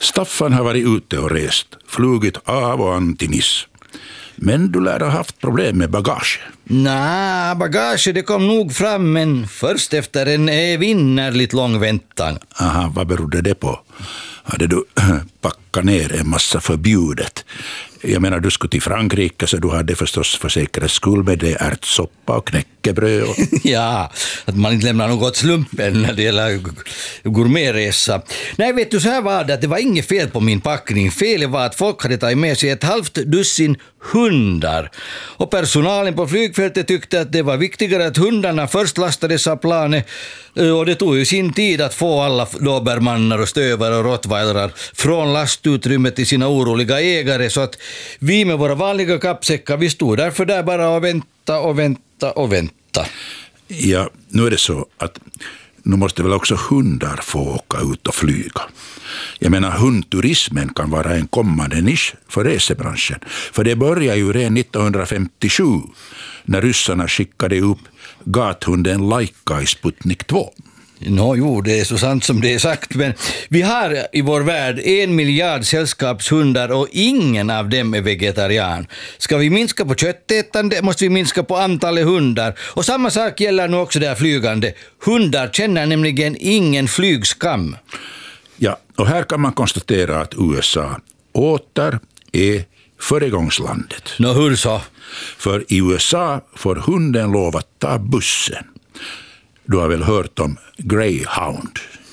Staffan har varit ute och rest, flugit av och an till Nice. Men du lär ha haft problem med bagage. Nej, bagage det kom nog fram, men först efter en evinnerligt lång väntan. Aha, vad berodde det på? Hade du packat ner en massa förbjudet? Jag menar, du skulle till Frankrike, så du hade förstås för säkerhets skull med det ärtsoppa och knäckebröd. Och... Ja, att man inte lämnar något slumpen när det gäller gourmetresa. Nej, vet du, så här var det, att det var inget fel på min packning. Felet var att folk hade tagit med sig ett halvt dussin hundar. Och personalen på flygfältet tyckte att det var viktigare att hundarna först lastades av planet, och det tog ju sin tid att få alla dobermannar och stövare och rottweilrar från lastutrymmet till sina oroliga ägare, så att vi med våra vanliga kappsäckar, vi stod därför där bara och vänta. Ja, nu är det så att nu måste väl också hundar få åka ut och flyga. Jag menar, hundturismen kan vara en kommande nisch för resebranschen. För det började ju redan 1957 när ryssarna skickade upp gathunden Laika i Sputnik 2. Jo, det är så sant som det är sagt, men vi har i vår värld 1 miljard sällskapshundar och ingen av dem är vegetarian. Ska vi minska på köttätande måste vi minska på antalet hundar, och samma sak gäller nu också där flygande. Hundar känner nämligen ingen flygskam. Ja, och här kan man konstatera att USA åter är föregångslandet. Hur så? För i USA får hunden lov att ta bussen. Du har väl hört om Greyhound?